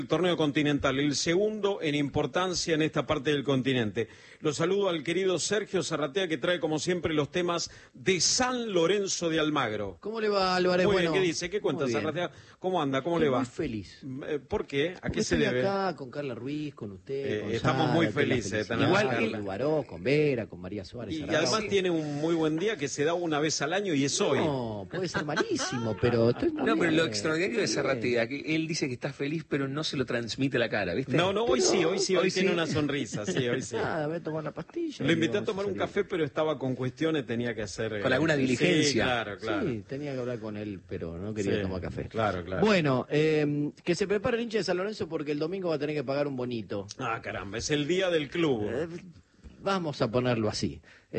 El torneo continental, el segundo en importancia en esta parte del continente. Lo saludo al querido Sergio Zarratea, que trae como siempre los temas de San Lorenzo de Almagro. ¿Cómo le va, Álvarez? Muy bueno, bien, ¿qué dice? ¿Qué cuenta, Zarratea? ¿Cómo anda? ¿Cómo le va? Muy feliz. ¿Por qué? ¿A qué se estoy debe? acá con Carla Ruiz, con usted, con estamos Sara, muy con felices. Igual con Baró, con Vera, con María Suárez. Y además tiene un muy buen día que se da una vez al año y es hoy. No, puede ser malísimo, pero estoy muy No, pero bien, lo extraordinario de Zarratea, que él dice que está feliz, pero no se lo transmite a la cara, ¿viste? No, hoy Pero sí, hoy tiene una sonrisa, sí, hoy sí. Nada, voy a tomar la pastilla. Lo invité a tomar un café, pero estaba con cuestiones, tenía que hacer... Con alguna diligencia. Sí, claro. Sí, tenía que hablar con él, pero no quería tomar café. Claro. Bueno, que se prepare el hincha de San Lorenzo porque el domingo va a tener que pagar un bonito. Ah, caramba, es el día del club. Vamos a ponerlo así.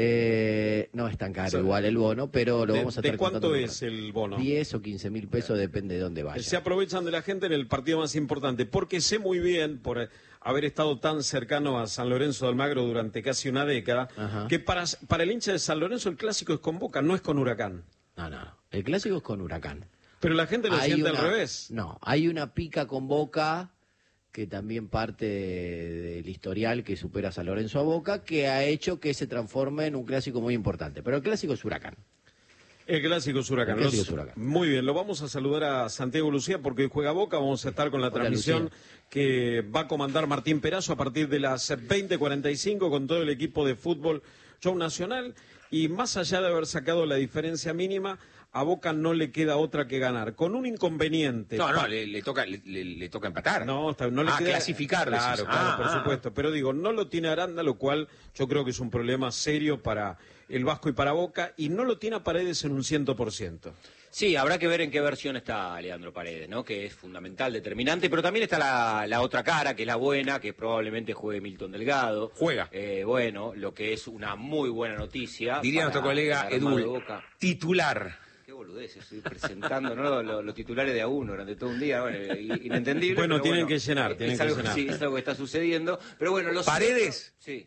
No es tan caro igual el bono, pero lo vamos a estar ¿De cuánto contando es el bono? 10 o 15 mil pesos, depende de dónde vaya. Se aprovechan de la gente en el partido más importante, porque sé muy bien, por haber estado tan cercano a San Lorenzo de Almagro durante casi una década, que para el hincha de San Lorenzo el clásico es con Boca, no es con Huracán. No, el clásico es con Huracán. Pero la gente lo siente al revés. No, hay una pica con Boca que también parte del historial que supera a San Lorenzo a Boca, que ha hecho que se transforme en un clásico muy importante. Pero el clásico es Huracán. El clásico es Huracán. Muy bien, lo vamos a saludar a Santiago Lucía porque hoy juega Boca. Vamos a estar con la transmisión que va a comandar Martín Perazo a partir de las 20:45 con todo el equipo de fútbol Show Nacional. Y más allá de haber sacado la diferencia mínima, a Boca no le queda otra que ganar, con un inconveniente. Le toca empatar. No le queda... clasificar. Claro, por supuesto. Pero digo, no lo tiene Aranda, lo cual yo creo que es un problema serio para el Vasco y para Boca, y no lo tiene a Paredes en un 100%. Sí, habrá que ver en qué versión está Leandro Paredes, ¿no? Que es fundamental, determinante, pero también está la otra cara, que es la buena, que probablemente juegue Milton Delgado. Juega. Bueno, lo que es una muy buena noticia. Diría nuestro colega Edul, titular. Qué boludez, estoy presentando, ¿no? Los titulares de a uno durante todo un día, inentendible. Bueno, pero tienen que llenar, es algo que está sucediendo, pero bueno, Paredes, sí.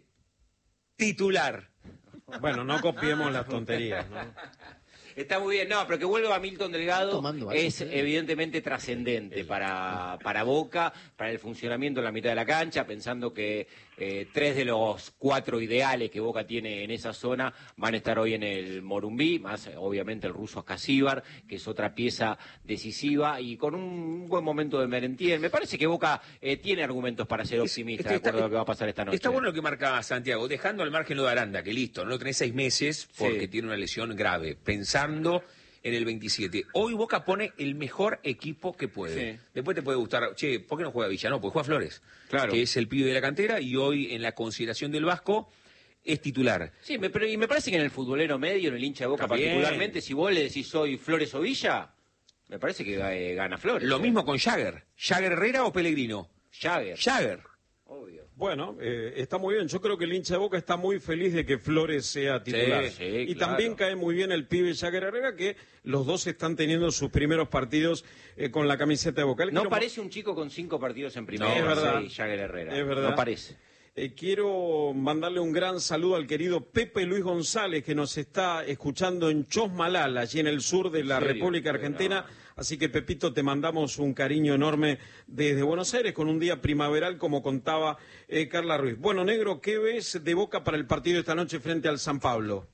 Titular. Bueno, no copiemos las tonterías, ¿no? Está muy bien, no, pero que vuelva a Milton Delgado es evidentemente trascendente para Boca, para el funcionamiento en la mitad de la cancha, pensando que 3 de los 4 ideales que Boca tiene en esa zona van a estar hoy en el Morumbí, más obviamente el ruso Ascasíbar, que es otra pieza decisiva, y con un buen momento de Merentiel. Me parece que Boca tiene argumentos para ser optimista de acuerdo a lo que va a pasar esta noche. Está bueno lo que marca Santiago, dejando al margen lo de Aranda, que listo, no lo tenés 6 meses porque tiene una lesión grave, pensando en el 27. Hoy Boca pone el mejor equipo que puede. Sí. Después te puede gustar, ¿por qué no juega Villa? No, pues juega Flores, que es el pibe de la cantera, y hoy en la consideración del Vasco es titular. Sí, y me parece que en el futbolero medio, en el hincha de Boca particularmente, si vos le decís soy Flores o Villa, me parece que gana Flores. Lo mismo con Jagger. ¿Jagger Herrera o Pellegrino? Jagger. Obvio. Bueno, está muy bien. Yo creo que el hincha de Boca está muy feliz de que Flores sea titular. Y también cae muy bien el pibe Jagger Herrera, que los dos están teniendo sus primeros partidos con la camiseta de Boca. No parece un chico con 5 partidos en primera. Es verdad. Jagger Herrera. Es verdad. No parece. Quiero mandarle un gran saludo al querido Pepe Luis González, que nos está escuchando en Chosmalal, allí en el sur de la República Argentina. Así que, Pepito, te mandamos un cariño enorme desde Buenos Aires, con un día primaveral, como contaba Carla Ruiz. Bueno, Negro, ¿qué ves de Boca para el partido de esta noche frente al San Pablo?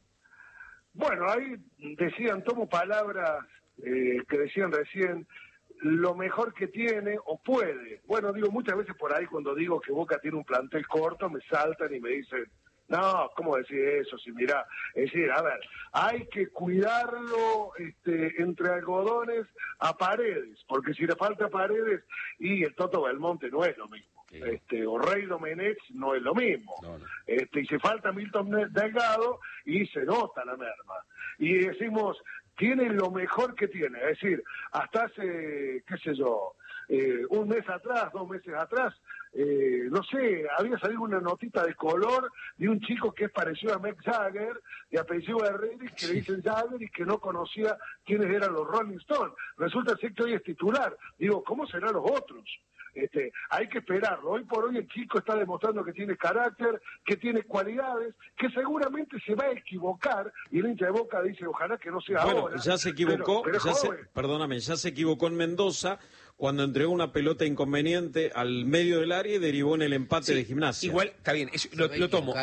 Bueno, ahí decían, tomo palabras que decían recién, lo mejor que tiene o puede. Bueno, digo, muchas veces por ahí cuando digo que Boca tiene un plantel corto, me saltan y me dicen, no, ¿cómo decir eso? Si mirá, es decir, a ver, hay que cuidarlo entre algodones a Paredes, porque si le falta Paredes, y el Toto Belmonte no es lo mismo. O Rey Domenech no es lo mismo. Y se falta Milton Delgado y se nota la merma. Y decimos, tiene lo mejor que tiene, es decir, hasta hace, qué sé yo, un mes atrás, 2 meses atrás, no sé, había salido una notita de color de un chico que es parecido a Mick Jagger, de apellido Herrera, que le dicen Jagger y que no conocía quiénes eran los Rolling Stones. Resulta ser que hoy es titular. Digo, ¿cómo serán los otros? Hay que esperarlo. Hoy por hoy el chico está demostrando que tiene carácter, que tiene cualidades, que seguramente se va a equivocar, y el hincha de Boca dice, ojalá que no sea ahora. Ya se equivocó, perdóname, ya se equivocó en Mendoza, cuando entregó una pelota inconveniente al medio del área y derivó en el empate de Gimnasia. Igual, está bien, lo tomo.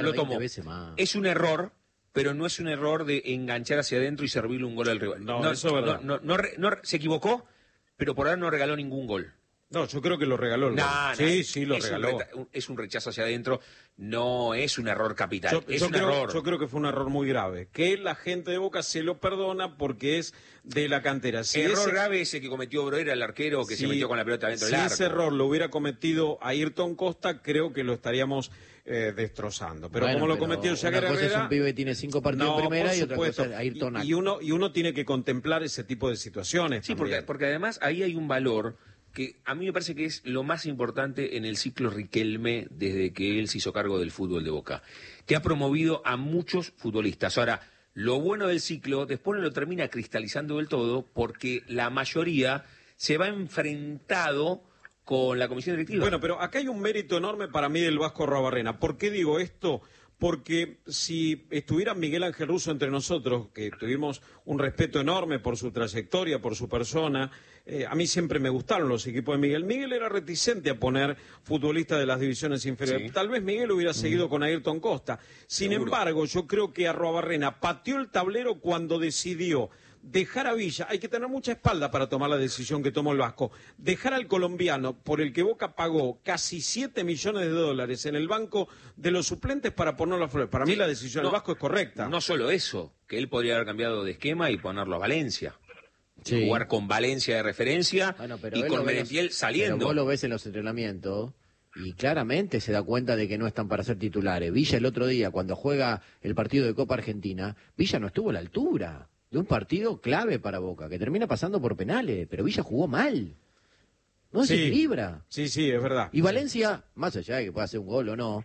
Es un error, pero no es un error de enganchar hacia adentro y servirle un gol al rival. No, eso es verdad. No, se equivocó, pero por ahora no regaló ningún gol. No, yo creo que lo regaló. Sí, lo regaló. Es un rechazo hacia adentro, no es un error capital. Yo creo que fue un error muy grave, que la gente de Boca se lo perdona porque es de la cantera. Grave ese que cometió Broera, el arquero, que se metió con la pelota dentro del arco. Si ese error lo hubiera cometido Ayrton Costa, creo que lo estaríamos destrozando. Pero como lo cometió Jagger Herrera... Una cosa es un pibe que tiene 5 partidos en primera y otra cosa es Ayrton. Y uno tiene que contemplar ese tipo de situaciones. Sí, porque además ahí hay un valor que a mí me parece que es lo más importante en el ciclo Riquelme desde que él se hizo cargo del fútbol de Boca, que ha promovido a muchos futbolistas. Ahora, lo bueno del ciclo después no lo termina cristalizando del todo porque la mayoría se va enfrentado con la comisión directiva. Bueno, pero acá hay un mérito enorme para mí del Vasco Arruabarrena. ¿Por qué digo esto? Porque si estuviera Miguel Ángel Russo entre nosotros, que tuvimos un respeto enorme por su trayectoria, por su persona, a mí siempre me gustaron los equipos de Miguel. Miguel era reticente a poner futbolistas de las divisiones inferiores. Sí. Tal vez Miguel hubiera seguido con Ayrton Costa. Sin embargo, yo creo que Arruabarrena pateó el tablero cuando decidió dejar a Villa. Hay que tener mucha espalda para tomar la decisión que tomó el Vasco. Dejar al colombiano, por el que Boca pagó casi $7 millones en el banco de los suplentes para ponerlo a flor. Para mí la decisión del Vasco es correcta. No solo eso, que él podría haber cambiado de esquema y ponerlo a Valencia. Sí. Jugar con Valencia de referencia y con Merentiel saliendo. Pero vos lo ves en los entrenamientos y claramente se da cuenta de que no están para ser titulares. Villa el otro día, cuando juega el partido de Copa Argentina, Villa no estuvo a la altura de un partido clave para Boca, que termina pasando por penales, pero Villa jugó mal. No se equilibra. Sí, es verdad. Y Valencia, más allá de que pueda hacer un gol o no,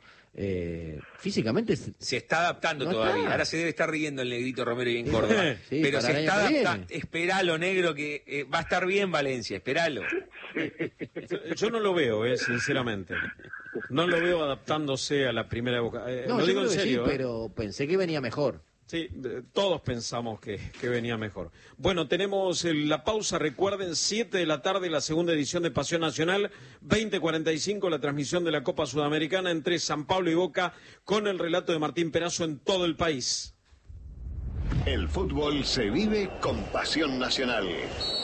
físicamente se está adaptando todavía. Ahora se debe estar riendo el negrito Romero y en Córdoba. Pero se está adaptando. Esperalo, negro, que va a estar bien Valencia, esperalo. Yo no lo veo, sinceramente. No lo veo adaptándose a la primera Boca. Lo digo en serio. Sí, pero pensé que venía mejor. Sí, todos pensamos que venía mejor. Bueno, tenemos la pausa, recuerden, 7 de la tarde, la segunda edición de Pasión Nacional, 20:45, la transmisión de la Copa Sudamericana entre San Pablo y Boca, con el relato de Martín Perazo en todo el país. El fútbol se vive con Pasión Nacional.